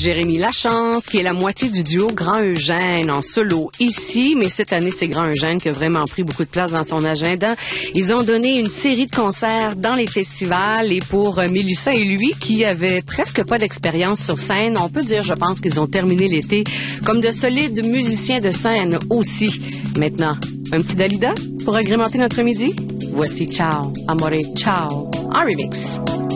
Jérémy Lachance, qui est la moitié du duo Grand Eugène en solo ici, mais cette année, c'est Grand Eugène qui a vraiment pris beaucoup de place dans son agenda. Ils ont donné une série de concerts dans les festivals et pour Mélissa et lui, qui avaient presque pas d'expérience sur scène, on peut dire, je pense qu'ils ont terminé l'été comme de solides musiciens de scène aussi. Maintenant, un petit Dalida pour agrémenter notre midi? Voici Ciao, Amore, Ciao, en remix.